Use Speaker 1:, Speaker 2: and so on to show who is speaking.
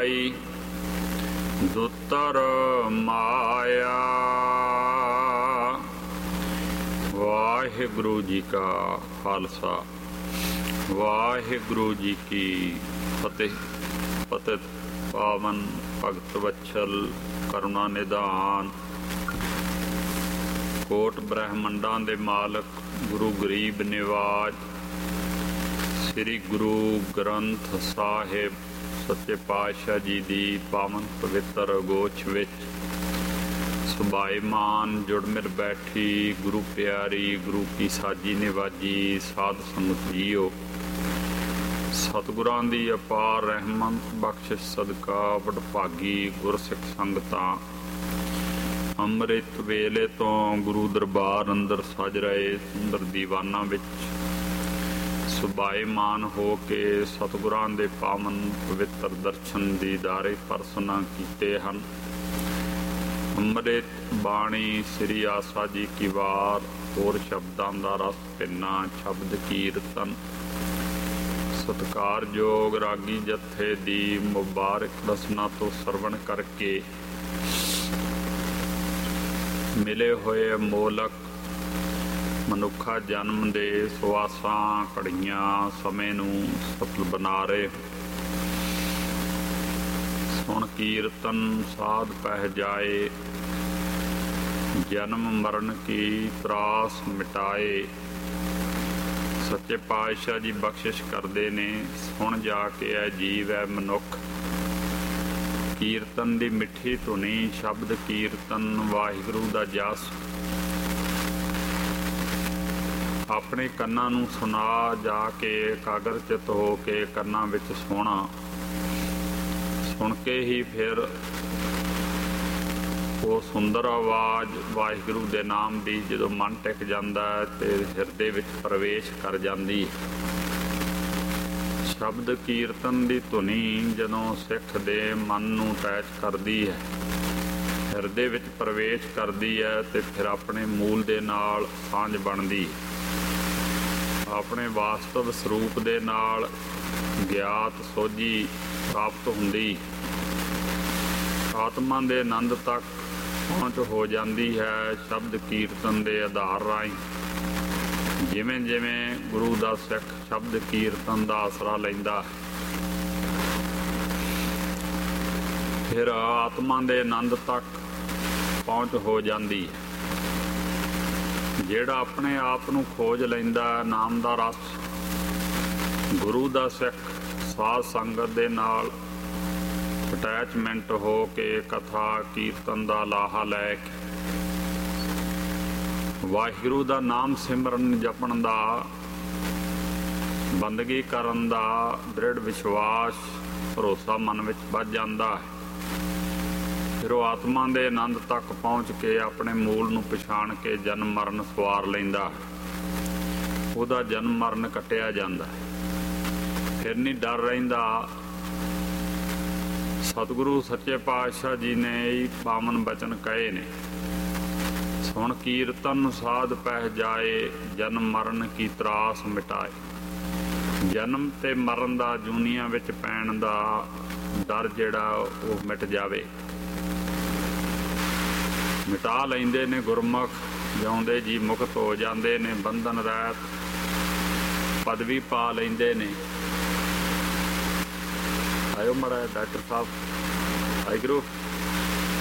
Speaker 1: ਪਾਈ ਦੁੱਤਰ ਮਾਇਆ। ਵਾਹਿਗੁਰੂ ਜੀ ਕਾ ਖਾਲਸਾ, ਵਾਹਿਗੁਰੂ ਜੀ ਕੀ ਫਤਿਹ। ਪਤਿਤ ਪਾਵਨ ਭਗਤ ਵਛਲ ਕਰੁਣਾ ਨਿਧਾਨ, ਕੋਟ ਬ੍ਰਹਮੰਡਾਂ ਦੇ ਮਾਲਕ ਗੁਰੂ ਗਰੀਬ ਨਿਵਾਜ ਸ੍ਰੀ ਗੁਰੂ ਗ੍ਰੰਥ ਸਾਹਿਬ ਸੱਚੇ ਪਾਤਸ਼ਾਹ ਜੀ ਦੀ ਪਾਵਨ ਪਵਿੱਤਰ ਅਗੋਚ ਵਿੱਚ ਸੁਭਾਈਮਾਨ ਜੁੜ ਮਿਲ ਬੈਠੀ ਗੁਰੂ ਪਿਆਰੀ ਗੁਰੂ ਕੀ ਸਾਜੀ ਨਿਵਾਜੀ ਸਾਧ ਸੰਗਤ ਜੀਓ। ਸਤਿਗੁਰਾਂ ਦੀ ਅਪਾਰ ਰਹਿਮਤ ਬਖਸ਼ਿਸ਼ ਸਦਕਾ ਵਡਭਾਗੀ ਗੁਰਸਿੱਖ ਸੰਗਤਾਂ ਅੰਮ੍ਰਿਤ ਵੇਲੇ ਤੋਂ ਗੁਰੂ ਦਰਬਾਰ ਅੰਦਰ ਸਜ ਰਹੇ ਸੁੰਦਰ ਦੀਵਾਨਾਂ ਵਿੱਚ ਸੁਭਾਈਮਾਨ ਹੋ ਕੇ ਸਤਿਗੁਰਾਂ ਦੇ ਪਾਵਨ ਪਵਿੱਤਰ ਦਰਸ਼ਨ ਦੀਦਾਰੇ ਪਰਸਨਾ ਕੀਤੇ ਹਨ। ਅੰਮ੍ਰਿਤ ਬਾਣੀ ਸ੍ਰੀ ਆਸਾ ਜੀ ਕੀ ਵਾਰ, ਹੋਰ ਸ਼ਬਦਾਂ ਦਾ ਰਸ ਪਿੰਨਾ ਸ਼ਬਦ ਕੀਰਤਨ, ਸਤਿਕਾਰਯੋਗ ਰਾਗੀ ਜਥੇ ਦੀ ਮੁਬਾਰਕ ਰਸਨਾ ਤੋਂ ਸਰਵਣ ਕਰਕੇ ਮਿਲੇ ਹੋਏ ਅਮੋਲਕ ਮਨੁੱਖਾ ਜਨਮ ਦੇ ਸਵਾਸਾਂ ਘੜੀਆਂ ਸਮੇਂ ਨੂੰ ਸਫਲ ਬਣਾ ਰਹੇ। ਸੁਣ ਕੀਰਤਨ ਸਾਧ ਪਹਿ ਜਾਏ, ਜਨਮ ਮਰਨ ਕੀ ਤਰਾਸ ਮਿਟਾਏ। ਸੱਚੇ ਪਾਤਸ਼ਾਹ ਜੀ ਬਖਸ਼ਿਸ਼ ਕਰਦੇ ਨੇ, ਸੁਣ ਜਾ ਕੇ ਐ ਜੀਵ ਐ ਮਨੁੱਖ ਕੀਰਤਨ ਦੀ ਮਿੱਠੀ ਧੁਨੀ, ਸ਼ਬਦ ਕੀਰਤਨ ਵਾਹਿਗੁਰੂ ਦਾ ਜਸ ਆਪਣੇ ਕੰਨਾਂ ਨੂੰ ਸੁਣਾ ਜਾ ਕੇ ਇਕਾਗਰ ਚਿੱਤ ਹੋ ਕੇ ਕੰਨਾਂ ਵਿੱਚ ਸੁਣਾ। ਸੁਣ ਕੇ ਹੀ ਫਿਰ ਉਹ ਸੁੰਦਰ ਆਵਾਜ਼ ਵਾਹਿਗੁਰੂ ਦੇ ਨਾਮ ਦੀ ਜਦੋਂ ਮਨ ਟਿਕ ਜਾਂਦਾ ਹੈ ਤੇ ਹਿਰਦੇ ਵਿੱਚ ਪ੍ਰਵੇਸ਼ ਕਰ ਜਾਂਦੀ। ਸ਼ਬਦ ਕੀਰਤਨ ਦੀ ਧੁਨੀ ਜਦੋਂ ਸਿੱਖ ਦੇ ਮਨ ਨੂੰ ਟੈਚ ਕਰਦੀ ਹੈ, ਹਿਰਦੇ ਵਿੱਚ ਪ੍ਰਵੇਸ਼ ਕਰਦੀ ਹੈ ਤੇ ਫਿਰ ਆਪਣੇ ਮੂਲ ਦੇ ਨਾਲ ਸਾਂਝ ਬਣਦੀ, ਆਪਣੇ ਵਾਸਤਵ ਸਰੂਪ ਦੇ ਨਾਲ ਗਿਆਤ ਸੋਝੀ ਪ੍ਰਾਪਤ ਹੁੰਦੀ, ਆਤਮਾ ਦੇ ਆਨੰਦ ਤੱਕ ਪਹੁੰਚ ਹੋ ਜਾਂਦੀ ਹੈ। ਸ਼ਬਦ ਕੀਰਤਨ ਦੇ ਆਧਾਰ ਰਾਹੀਂ ਜਿਵੇਂ ਜਿਵੇਂ ਗੁਰੂ ਦਾ ਸਿੱਖ ਸ਼ਬਦ ਕੀਰਤਨ ਦਾ ਆਸਰਾ ਲੈਂਦਾ, ਫਿਰ ਆਤਮਾ ਦੇ ਆਨੰਦ ਤੱਕ ਪਹੁੰਚ ਹੋ ਜਾਂਦੀ। ਜਿਹੜਾ ਆਪਣੇ ਆਪ ਨੂੰ ਖੋਜ ਲੈਂਦਾ ਨਾਮ ਦਾ ਰਸ, ਗੁਰੂ ਦਾ ਸਿੱਖ ਸਾਧ ਸੰਗਤ ਦੇ ਨਾਲ ਅਟੈਚਮੈਂਟ ਹੋ ਕੇ ਕਥਾ ਕੀਰਤਨ ਦਾ ਲਾਹਾ ਲੈ ਕੇ ਵਾਹਿਗੁਰੂ ਦਾ ਨਾਮ ਸਿਮਰਨ ਜਪਣ ਦਾ, ਬੰਦਗੀ ਕਰਨ ਦਾ ਦ੍ਰਿੜ ਵਿਸ਼ਵਾਸ ਭਰੋਸਾ ਮਨ ਵਿੱਚ ਵੱਧ ਜਾਂਦਾ ਹੈ। ਫਿਰ ਉਹ ਆਤਮਾ ਦੇ ਆਨੰਦ ਤੱਕ ਪਹੁੰਚ ਕੇ ਆਪਣੇ ਮੂਲ ਨੂੰ ਪਛਾਣ ਕੇ ਜਨਮ ਮਰਨ ਸਵਾਰ ਲੈਂਦਾ, ਉਹਦਾ ਜਨਮ ਮਰਨ ਕੱਟਿਆ ਜਾਂਦਾ, ਫਿਰ ਨਹੀਂ ਡਰ ਰਹਿੰਦਾ। ਸਤਿਗੁਰੂ ਸੱਚੇ ਪਾਤਸ਼ਾਹ ਜੀ ਨੇ ਇਹ ਪਾਵਨ ਬਚਨ ਕਹੇ ਨੇ, ਸੁਣ ਕੀਰਤਨ ਸਾਧ ਪਹਿ ਜਾਏ, ਜਨਮ ਮਰਨ ਕੀ ਤਰਾਸ ਮਿਟਾਏ। ਜਨਮ ਤੇ ਮਰਨ ਦਾ, ਜੂਨੀਆਂ ਵਿੱਚ ਪੈਣ ਦਾ ਡਰ ਜਿਹੜਾ ਉਹ ਮਿਟ ਜਾਵੇ। ਮਿਟਾ ਲੈਂਦੇ ਨੇ ਗੁਰਮੁਖ, ਜਿਉਂਦੇ ਜੀ ਮੁਕਤ ਹੋ ਜਾਂਦੇ ਨੇ, ਬੰਧਨ ਰਹਿਤ ਪਦਵੀ ਪਾ ਲੈਂਦੇ ਨੇ। ਆਇਓ ਮਾੜਾ ਡਾਕਟਰ ਸਾਹਿਬ, ਵਾਹਿਗੁਰੂ